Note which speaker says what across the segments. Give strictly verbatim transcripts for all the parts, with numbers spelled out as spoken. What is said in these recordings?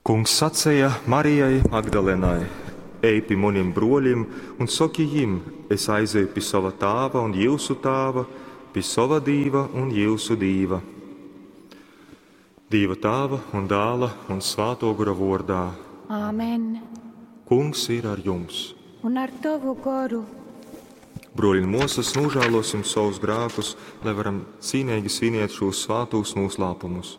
Speaker 1: Kungs sacīja Marijai Magdalenai: Ej pie maniem broļiem un saki jim, es aizēju pie sava tāva un jūsu tāva, pie sava dīva un jūsu dīva. Dīva tāva un dāla un svāto gara vārdā.
Speaker 2: Āmen.
Speaker 1: Kungs ir ar jums.
Speaker 2: Un ar tavu garu.
Speaker 1: Broļi un mūsas, nožēlosim savus grēkus, lai varam cīnīgi svinēt šos svātos noslēpumus.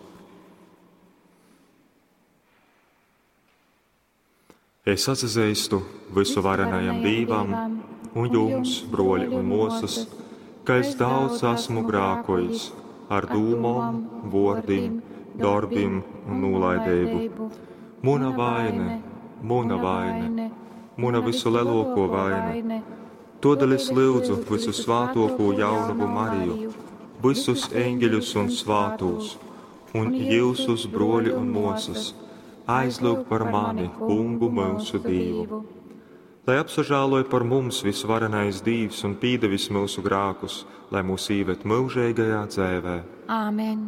Speaker 1: Es atzīstu visu varenajam Dievam un jums, broļi un mūsas, ka es daudz esmu grēkojis ar dūmām, vārdiem, darbiem un nolaidību. Muna vaine, muna vaine, muna visu lielāko vaine. Todēļ es lūdzu visu svātoko jaunavu Mariju, visus eņģeļus un svātos, un jūsus, broļi un mūsas, aizlūgt par mani, Kungu mūsu Dievu. Lai apsažāloj par mums visvarenais Dievs un pīdevis mūsu grākus, lai mūs īvet mūžīgajā dzēvē.
Speaker 2: Āmen.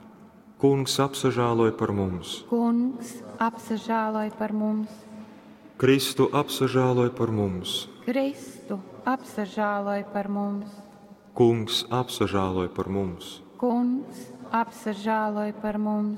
Speaker 1: Kungs apsažāloj par mums.
Speaker 2: Kungs apsažāloj par mums.
Speaker 1: Kristu apsažāloj par mums.
Speaker 2: Kristu apsažāloj par mums.
Speaker 1: Kungs apsažāloj par mums.
Speaker 2: Kungs apsažāloj par mums.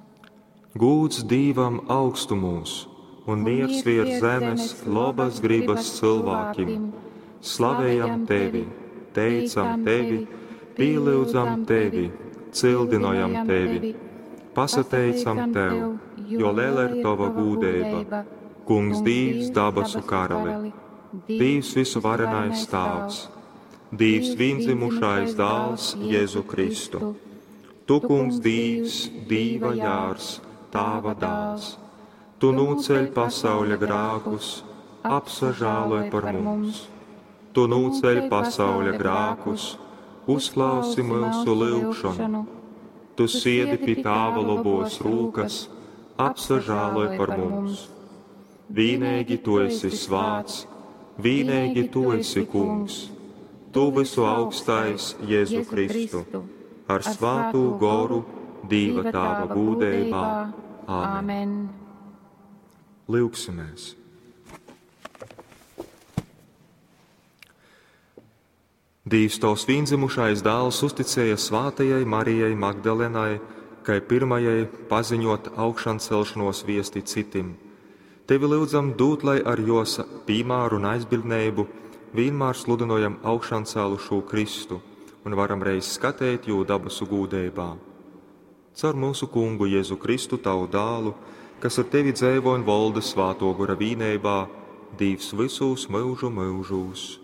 Speaker 1: Gūds Dievam augstumos un miers virs zemes labas gribas cilvēkiem. Slavējam Tevi, teicam Tevi, pīlūdzam Tevi, cildinojam Tevi, pasateicam Tev, jo liela ir Tava gūdeiba. Kungs Dievs dabasu karali, Dievs visu varenais Tēvs, Dievs vienzimušais dēls Jēzu Kristu. Tu, Kungs Dievs, Dieva jārs, Tava dēls, Tu nūceļ pasauļa grākus, apsažāloj par mums. Tu nūceļ pasauļa grākus, uzklausi mūsu lūgšanu. Tu siedi pie Tava labos rūkas, apsažāloj par mums. Vīnīgi Tu esi svāts, vīnīgi Tu esi Kungs, Tu visu augstais Jēzu Kristu, ar svātu goru Dieva Tava gūdībā. Āmen. Lūksimies. Dievs Tavs vienzimušais dēls uzticēja svātajai Marijai Magdalenai, kai pirmajai paziņot augšancelšanos viesti citim. Tevi lūdzam dūt, lai ar jos piemēru un aizbildnību vienmēr sludinojam augšancēlušo Kristu un varam reiz skatēt jū dabasu gūdībā. Caur mūsu Kungu Jēzu Kristu, Tavu dālu, kas ar Tevi dzēvo un valda svāto gara vīnībā, Dievs visus mūžu mūžus.